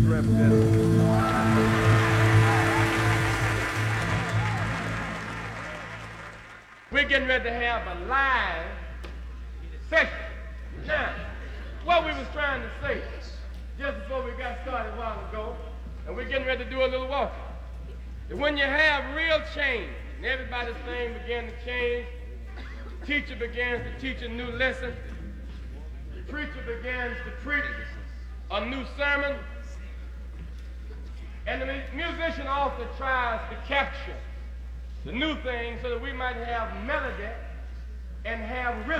representative. We're getting ready to have a live session. Now, what we was trying to say just before we got started a while ago, and we're getting ready to do a little walking, that when you have real change, and everybody's thing began to change, the teacher begins to teach a new lesson, the preacher begins to preach a new sermon, and the musician also tries to capture the new thing so that we might have melody and have rhythm.